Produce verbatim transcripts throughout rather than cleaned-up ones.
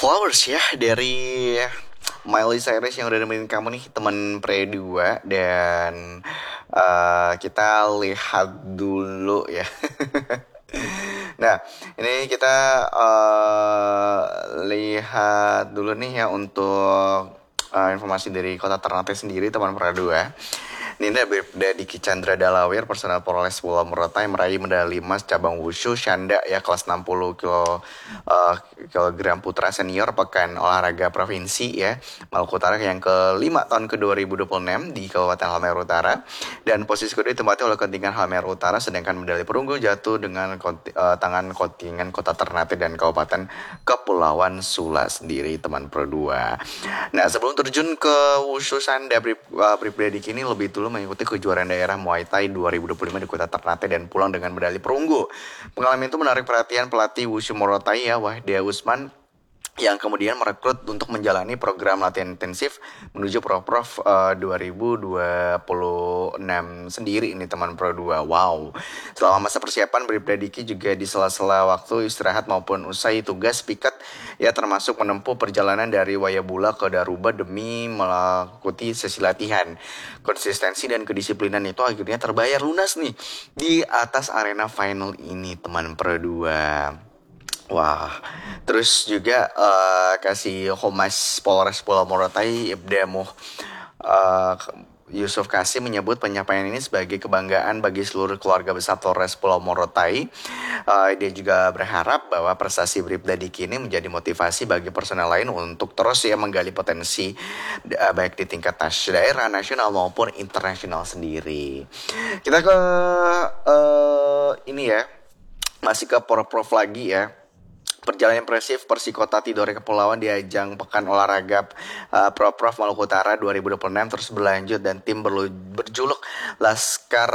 Flowers ya dari Miley Cyrus yang udah nemenin kamu nih teman pre dua. Dan uh, kita lihat dulu ya. Nah ini kita uh, lihat dulu nih ya untuk uh, informasi dari Kota Ternate sendiri teman pre dua. Ninda Bribda Diki Chandra Dalawir, personal Polres Pulau Morotai, meraih medali emas cabang wushu Shanda ya kelas enam puluh kilo, uh, kilogram putra senior Pekan Olahraga Provinsi ya Maluku Utara yang kelima tahun ke dua ribu dua puluh enam di Kabupaten Halmahera Utara. Dan posisi kedua ditempati oleh kontingen Halmahera Utara, sedangkan medali perunggu jatuh dengan konti, uh, tangan kontingen Kota Ternate dan Kabupaten Kepulauan Sula sendiri teman Pro dua. Nah sebelum terjun ke wushu Shanda, Bribda Diki ini lebih dulu mengikuti kejuaraan daerah Muay Thai dua ribu dua puluh lima di Kota Ternate dan pulang dengan medali perunggu. Pengalaman itu menarik perhatian pelatih wushu Morotai ya Wahdia Usman, yang kemudian merekrut untuk menjalani program latihan intensif menuju Proprof uh, dua ribu dua puluh enam sendiri ini teman Pro dua. Wow. Selama masa persiapan, Bribda Diki juga di sela-sela waktu istirahat maupun usai tugas piket ya, termasuk menempuh perjalanan dari Wayabula ke Daruba demi melakukan sesi latihan. Konsistensi dan kedisiplinan itu akhirnya terbayar lunas nih di atas arena final ini teman Pro dua. Wah, terus juga uh, kasih Humas Polres Pulau Morotai Ibda Muh uh, Yusuf Kasih menyebut pencapaian ini sebagai kebanggaan bagi seluruh keluarga besar Polres Pulau Morotai. Uh, dia juga berharap bahwa prestasi Bribda Diki ini menjadi motivasi bagi personel lain untuk terus ya menggali potensi uh, baik di tingkat daerah, nasional maupun internasional sendiri. Kita ke uh, ini ya, masih ke Proprof lagi ya. Perjalanan impresif Persikota Tidore Kepulauan di ajang Pekan Olahraga uh, Proprof Maluku Utara dua ribu dua puluh enam terus berlanjut, dan tim berlu- berjuluk Laskar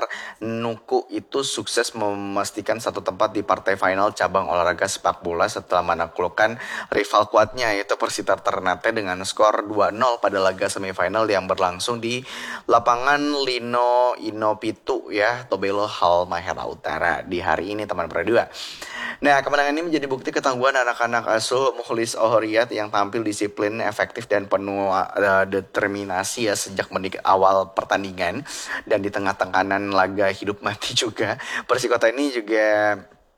Nuku itu sukses memastikan satu tempat di partai final cabang olahraga sepak bola setelah menaklukkan rival kuatnya yaitu Persita Ternate dengan skor dua nol pada laga semifinal yang berlangsung di lapangan Lino Inopitu ya Tobelo Halmahera Utara di hari ini teman Pro dua. Nah kemenangan ini menjadi bukti ketangguhan anak-anak asuh Mukhlis Ohoriyat yang tampil disiplin, efektif dan penuh uh, determinasi ya sejak menit awal pertandingan, dan di tengah tekanan laga hidup mati juga Persikota ini juga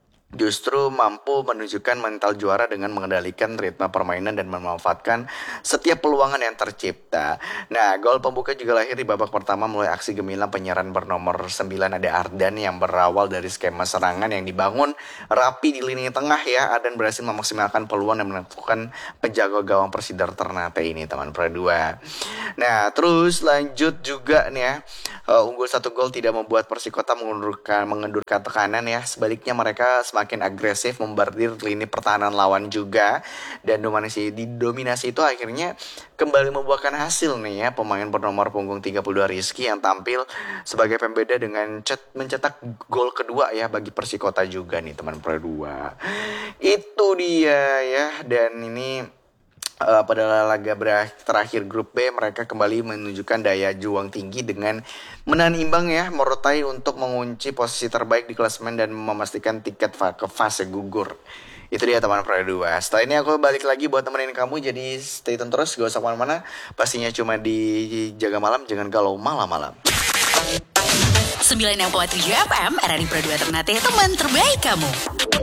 justru mampu menunjukkan mental juara dengan mengendalikan ritme permainan dan memanfaatkan setiap peluangan yang tercipta. Nah, gol pembuka juga lahir di babak pertama melalui aksi gemilang penyerang bernomor sembilan ada Ardan yang berawal dari skema serangan yang dibangun rapi di lini tengah ya. Ardan berhasil memaksimalkan peluang dan menentukan penjaga gawang Persidar Ternate ini teman Pro dua. Nah, terus lanjut juga nih ya. Uh, unggul satu gol tidak membuat Persikota mengendurkan mengendurkan tekanan ya. Sebaliknya mereka semakin agresif membardir lini pertahanan lawan juga, dan dominasi didominasi itu akhirnya kembali membuahkan hasil nih ya. Pemain bernomor punggung tiga puluh dua Rizky yang tampil sebagai pembeda dengan cet- mencetak gol kedua ya bagi Persikota juga nih teman Pro dua. Itu dia ya. Dan ini Uh, pada laga terakhir grup B mereka kembali menunjukkan daya juang tinggi dengan menahan imbang ya Morotai untuk mengunci posisi terbaik di klasemen dan memastikan tiket fa- ke fase gugur. Itu dia teman Pro dua. Setelah ini aku balik lagi buat temenin kamu, jadi stay tune terus, gak usah kemana-mana. Pastinya cuma di Jaga Malam, jangan galau malam-malam. sembilan enam koma tujuh F M R R I Pro dua Ternate, teman terbaik kamu.